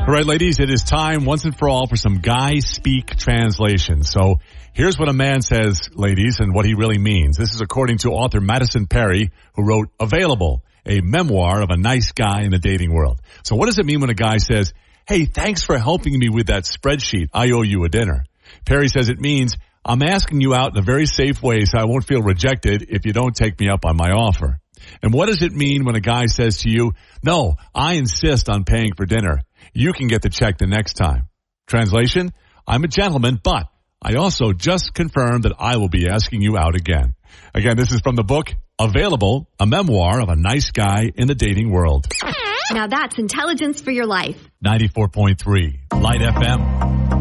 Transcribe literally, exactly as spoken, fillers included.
All right, ladies, it is time once and for all for some guy speak translation. So here's what a man says, ladies, and what he really means. This is according to author Madison Perry, who wrote Available, a memoir of a nice guy in the dating world. So what does it mean when a guy says, hey, thanks for helping me with that spreadsheet. I owe you a dinner. Perry says it means I'm asking you out in a very safe way so I won't feel rejected if you don't take me up on my offer. And what does it mean when a guy says to you, no, I insist on paying for dinner. You can get the check the next time. Translation, I'm a gentleman, but I also just confirmed that I will be asking you out again. Again, this is from the book Available, a memoir of a nice guy in the dating world. Now that's intelligence for your life. ninety-four point three Light F M.